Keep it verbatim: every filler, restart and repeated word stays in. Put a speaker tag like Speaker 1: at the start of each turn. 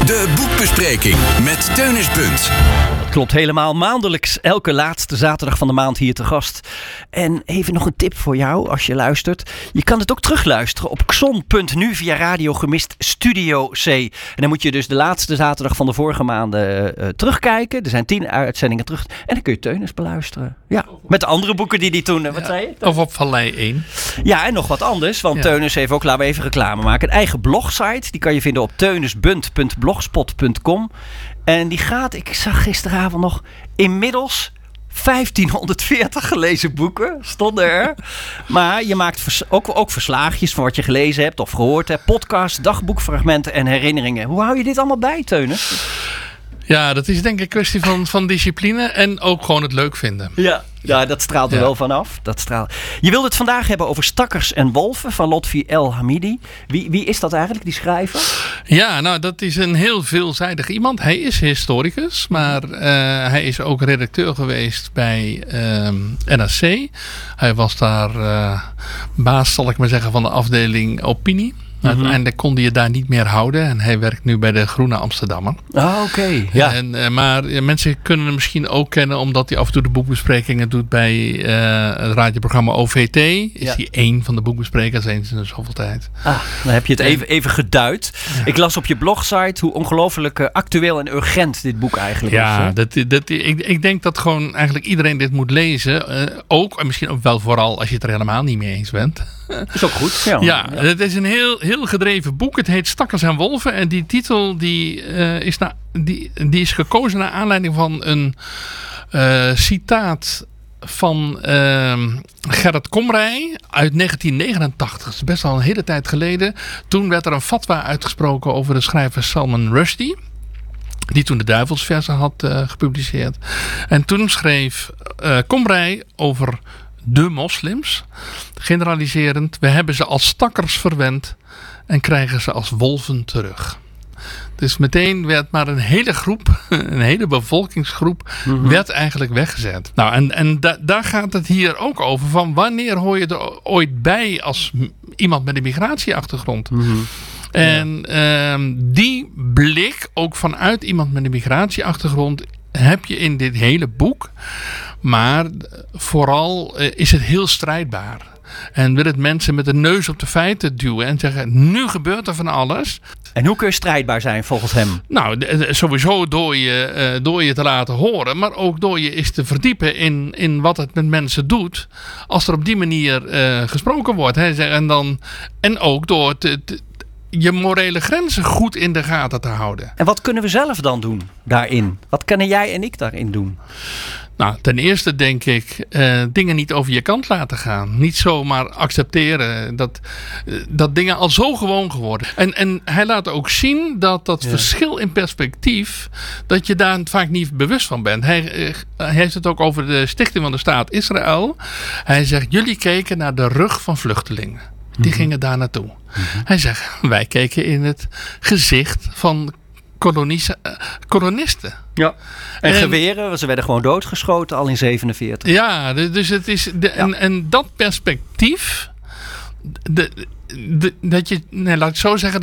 Speaker 1: De boekbespreking met Teunis Bunt.
Speaker 2: Dat klopt helemaal. Maandelijks elke laatste zaterdag van de maand hier te gast. En even nog een tip voor jou als je luistert. Je kan het ook terugluisteren op xon punt nu via Radio Gemist Studio C. En dan moet je dus de laatste zaterdag van de vorige maanden uh, terugkijken. Er zijn tien uitzendingen terug. En dan kun je Teunis beluisteren. Ja, met de andere boeken die die toen... Wat ja. zei je?
Speaker 3: Of op Vallei één.
Speaker 2: Ja, en nog wat anders. Want ja. Teunis heeft ook, laten we even reclame maken, een eigen blogsite. Die kan je vinden op teunisbunt punt blogspot punt com. En die gaat, ik zag gisteravond nog, inmiddels vijftienhonderdveertig gelezen boeken stonden er. Maar je maakt vers- ook, ook verslaagjes van wat je gelezen hebt of gehoord hebt. Podcasts, dagboekfragmenten en herinneringen. Hoe hou je dit allemaal bij, Teunis?
Speaker 3: Ja, dat is denk ik een kwestie van, van discipline en ook gewoon het leuk vinden.
Speaker 2: Ja, ja dat straalt er
Speaker 3: ja.
Speaker 2: wel vanaf. Dat straalt. Je wilde het vandaag hebben over Stakkers en Wolven van Lotfi El Hamidi. Wie, wie is dat eigenlijk, die schrijver?
Speaker 3: Ja, nou dat is een heel veelzijdig iemand. Hij is historicus, maar uh, hij is ook redacteur geweest bij uh, N R C. Hij was daar uh, baas, zal ik maar zeggen, van de afdeling opinie. Mm-hmm. Uiteindelijk kon hij het daar niet meer houden. En hij werkt nu bij de Groene Amsterdammer.
Speaker 2: Ah, oké. Okay. Ja.
Speaker 3: En, uh, maar uh, mensen kunnen hem misschien ook kennen omdat hij af en toe de boekbesprekingen doet bij uh, het radioprogramma O V T. Is ja. hij één van de boekbesprekers eens in de zoveel tijd.
Speaker 2: Ah, dan heb je het even, even geduid. Ja. Ik las op je blogsite hoe ongelooflijk uh, actueel en urgent dit boek eigenlijk
Speaker 3: ja, is.
Speaker 2: Ja,
Speaker 3: dat, dat, ik, ik denk dat gewoon eigenlijk iedereen dit moet lezen. Uh, ook, en misschien ook wel vooral als je het er helemaal niet mee eens bent.
Speaker 2: Dat is ook goed. Ja,
Speaker 3: ja, ja, het is een heel, heel gedreven boek. Het heet Stakkers en Wolven. En die titel die, uh, is, na, die, die is gekozen naar aanleiding van een uh, citaat van uh, Gerrit Komrij uit negentien negenentachtig. Dat is best al een hele tijd geleden. Toen werd er een fatwa uitgesproken over de schrijver Salman Rushdie. Die toen de Duivelsverzen had uh, gepubliceerd. En toen schreef uh, Komrij over de moslims, generaliserend, we hebben ze als stakkers verwend en krijgen ze als wolven terug. Dus meteen werd maar een hele groep, een hele bevolkingsgroep, mm-hmm. werd eigenlijk weggezet. Nou, en, en da, daar gaat het hier ook over, van wanneer hoor je er ooit bij als m- iemand met een migratieachtergrond? Mm-hmm. En ja. uh, die blik, ook vanuit iemand met een migratieachtergrond, heb je in dit hele boek. Maar vooral uh, is het heel strijdbaar. En wil het mensen met de neus op de feiten duwen en zeggen, nu gebeurt er van alles.
Speaker 2: En hoe kun je strijdbaar zijn volgens hem?
Speaker 3: Nou, de, sowieso door je, uh, door je te laten horen, maar ook door je eens te verdiepen in, in wat het met mensen doet. Als er op die manier uh, gesproken wordt. Hè, en, dan, en ook door te, te, je morele grenzen goed in de gaten te houden.
Speaker 2: En wat kunnen we zelf dan doen daarin? Wat kunnen jij en ik daarin doen?
Speaker 3: Nou, ten eerste denk ik uh, dingen niet over je kant laten gaan. Niet zomaar accepteren dat, uh, dat dingen al zo gewoon geworden. En, en hij laat ook zien dat dat ja. verschil in perspectief, dat je daar vaak niet bewust van bent. Hij, uh, hij heeft het ook over de stichting van de staat Israël. Hij zegt, jullie keken naar de rug van vluchtelingen. Die mm-hmm. gingen daar naartoe. Mm-hmm. Hij zegt, wij keken in het gezicht van kolonisa- uh, kolonisten.
Speaker 2: Ja. En, en geweren, ze werden gewoon doodgeschoten al in zevenenveertig.
Speaker 3: Ja, dus het is de, ja. en, en dat perspectief, de, de, dat je, nee, laat ik zo zeggen,